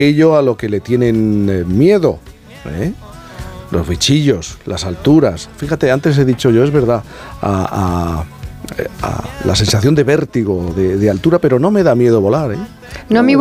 aquello a lo que le tienen miedo, ¿eh? Los bichillos, las alturas. Fíjate, antes he dicho yo, es verdad, a la sensación de vértigo, de altura, pero no me da miedo volar, ¿eh? No, a mí